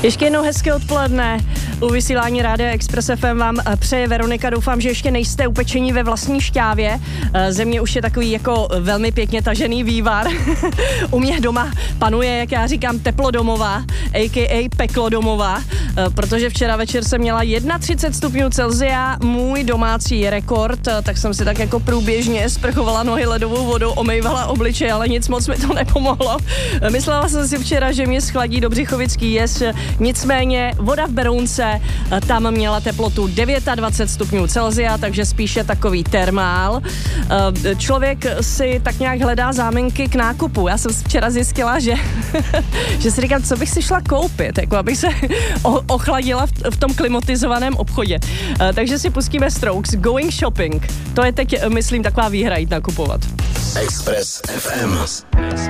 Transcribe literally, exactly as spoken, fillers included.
Ještě jednou hezké odpoledne. U vysílání Rádia Express F M vám přeje Veronika. Doufám, že ještě nejste upečení ve vlastní šťávě. Ze mě už je takový jako velmi pěkně tažený vývar. U mě doma panuje, jak já říkám, teplodomová, a k a peklodomová, protože včera večer jsem měla třicet jedna stupňů Celsia, můj domácí rekord, tak jsem si tak jako průběžně sprchovala nohy ledovou vodou, omejvala obličej, ale nic moc mi to nepomohlo. Myslela jsem si včera, že mě schladí do Břichovický jez, nicméně voda v Berounce, tam měla teplotu dvacet devět stupňů Celsia, takže spíše takový termál. Člověk si tak nějak hledá záminky k nákupu. Já jsem včera zjistila, že, že si říkám, co bych si šla koupit, jako abych se ochladila v, v tom klimatizovaném obchodě. Takže si pustíme Strokes, Going Shopping. To je teď, myslím, taková výhra jít nakupovat. Express F M.